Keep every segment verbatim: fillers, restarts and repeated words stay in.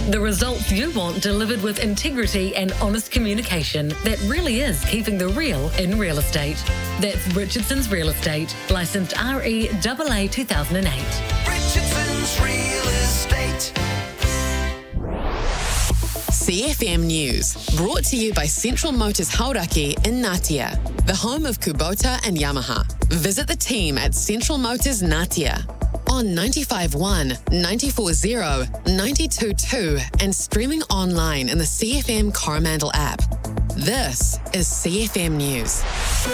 The results you want delivered with integrity and honest communication that really is keeping the real in real estate. That's Richardson's Real Estate, licensed R E A A two thousand eight. Richardson's Real Estate. C F M News, brought to you by Central Motors Hauraki in Ngatea, the home of Kubota and Yamaha. Visit the team at Central Motors Ngatea on ninety-five point one, ninety-four point zero, ninety-two point two and streaming online in the C F M Coromandel app. This is C F M News.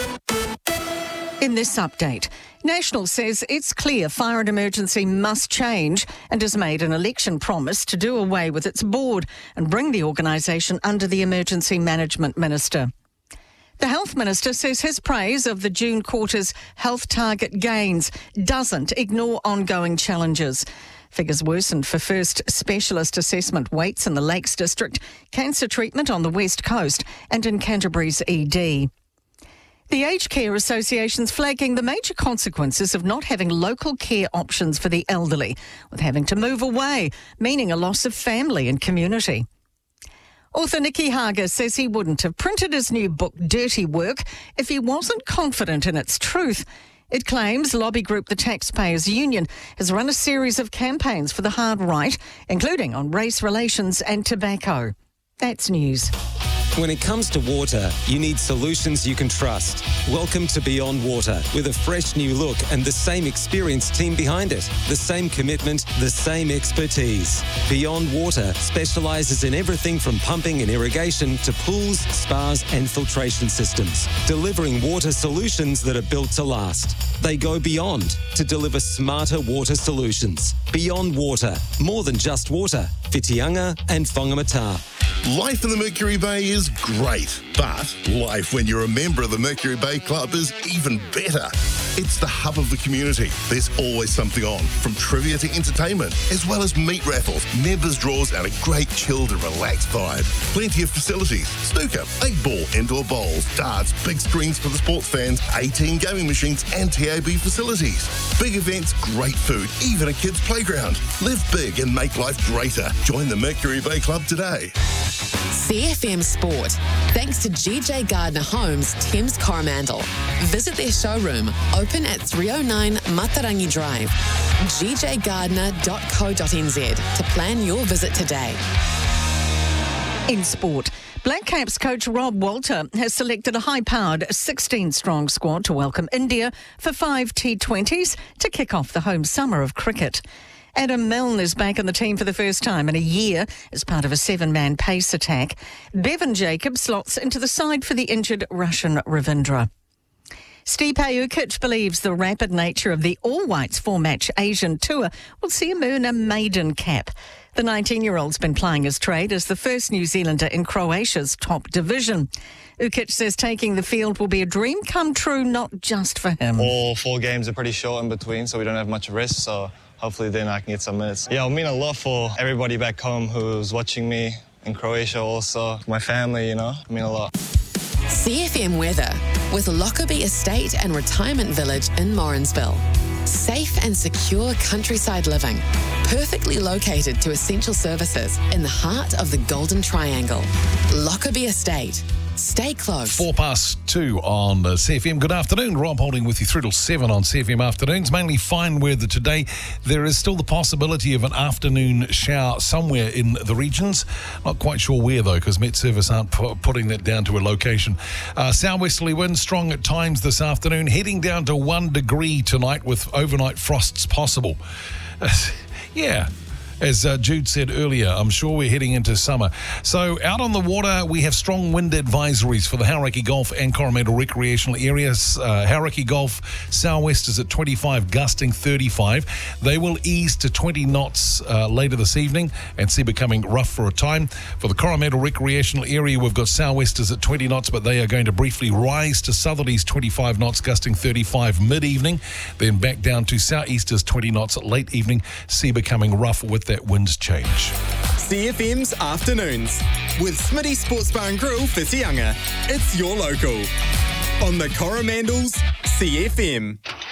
In this update, National says it's clear Fire and Emergency must change and has made an election promise to do away with its board and bring the organisation under the Emergency Management Minister. The Health Minister says his praise of the June quarter's health target gains doesn't ignore ongoing challenges. Figures worsened for first specialist assessment waits in the Lakes District, cancer treatment on the West Coast and in Canterbury's E D. The Aged Care Association's flagging the major consequences of not having local care options for the elderly, with having to move away, meaning a loss of family and community. Author Nicky Hager says he wouldn't have printed his new book, Dirty Work, if he wasn't confident in its truth. It claims lobby group the Taxpayers Union has run a series of campaigns for the hard right, including on race relations and tobacco. That's news. When it comes to water, you need solutions you can trust. Welcome to Beyond Water, with a fresh new look and the same experienced team behind it. The same commitment, the same expertise. Beyond Water specialises in everything from pumping and irrigation to pools, spas and filtration systems, delivering water solutions that are built to last. They go beyond to deliver smarter water solutions. Beyond Water, more than just water. Whitianga and Whangamata. Life in the Mercury Bay is great, but life when you're a member of the Mercury Bay Club is even better. It's the hub of the community. There's always something on, from trivia to entertainment, as well as meat raffles, members draws, and a great chilled and relaxed vibe. Plenty of facilities: snooker, eight ball, indoor bowls, darts, big screens for the sports fans, eighteen gaming machines, and T A B facilities. Big events, great food, even a kids' playground. Live big and make life greater. Join the Mercury Bay Club today. C F M Sport, thanks to G J Gardner Homes, Thames Coromandel. Visit their showroom, open at three oh nine Matarangi Drive, g j gardner dot co dot n z to plan your visit today. In sport, Black Caps coach Rob Walter has selected a high-powered sixteen-strong squad to welcome India for five T twenties to kick off the home summer of cricket. Adam Milne is back on the team for the first time in a year as part of a seven-man pace attack. Bevan Jacobs slots into the side for the injured Russian Ravindra. Stipe Ukic believes the rapid nature of the all-whites four-match Asian tour will see him earn a maiden cap. The nineteen-year-old's been plying his trade as the first New Zealander in Croatia's top division. Ukic says taking the field will be a dream come true, not just for him. All four games are pretty short in between, so we don't have much rest, so hopefully then I can get some minutes. Yeah, it'll mean a lot for everybody back home who's watching me in Croatia also. My family, you know, it'll mean a lot. C F M weather with Lockerbie Estate and Retirement Village in Morrinsville. Safe and secure countryside living, perfectly located to essential services in the heart of the Golden Triangle. Lockerbie Estate. Stay close. Four past two on uh, C F M. Good afternoon. Rob Holding with you through till seven on C F M Afternoons. Mainly fine weather today. There is still the possibility of an afternoon shower somewhere in the regions. Not quite sure where, though, because Met Service aren't pu- putting that down to a location. Uh, southwesterly winds strong at times this afternoon, heading down to one degree tonight with overnight frosts possible. Uh, yeah. As uh, Jude said earlier, I'm sure we're heading into summer. So out on the water, we have strong wind advisories for the Hauraki Golf and Coromandel recreational areas. Uh, Hauraki Golf, southwest is at twenty-five, gusting thirty-five. They will ease to twenty knots uh, later this evening and see becoming rough for a time. For the Coromandel recreational area, we've got southwesters at twenty knots, but they are going to briefly rise to southerlies twenty-five knots, gusting thirty-five mid-evening. Then back down to southeasters twenty knots at late evening, see becoming rough with that winds change. C F M's Afternoons with Smitty Sports Bar and Grill, Whitianga. It's your local on the Coromandel's C F M.